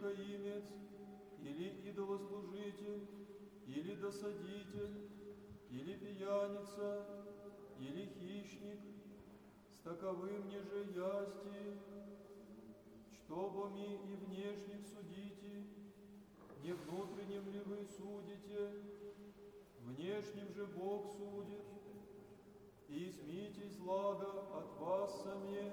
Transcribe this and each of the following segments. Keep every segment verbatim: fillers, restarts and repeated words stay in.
лихаимец, или идолослужитель, или досадитель, или пьяница, или хищник, с таковым не же ясти, чтобы ми и внешних судите, не внутренним ли вы судите, внешним же Бог судит, и смейтесь злага от вас саме.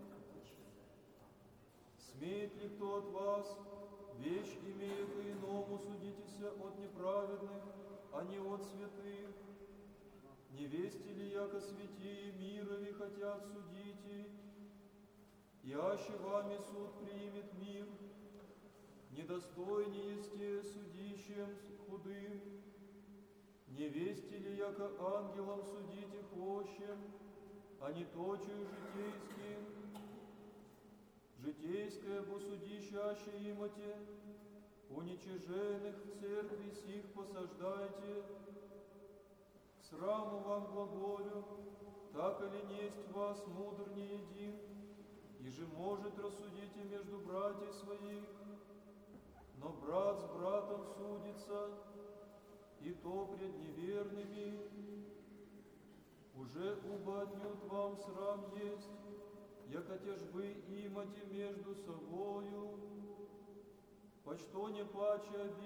Смеет ли кто от вас, вещь имея по иному, судитеся от неправедных, а не от святых? Невесте ли, яко святие мирови хотят судите, и аще вами суд примет мир, недостойнее есте судищем худым? Невесте ли, яко ангелам судите хощем, а не точию житейским? Житейское бо судищаще имате, уничиженных в церкви сих посаждайте. К сраму вам глаголю, так или несть вас мудр не един, и же может рассудите между братьев своих, но брат с братом судится, и то пред неверными. Уже убо отнюдь вам срам есть, яко тяжбы имате между собою, почто не паче обид